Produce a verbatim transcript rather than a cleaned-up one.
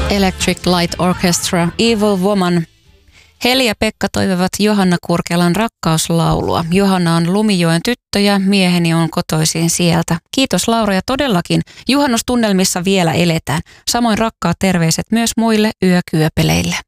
Electric Light Orchestra, Evil Woman. Heli ja Pekka toivovat Johanna Kurkelan rakkauslaulua. Johanna on Lumijoen tyttö ja mieheni on kotoisin sieltä. Kiitos Laura ja todellakin juhannustunnelmissa vielä eletään. Samoin rakkaat terveiset myös muille yökyöpeleille.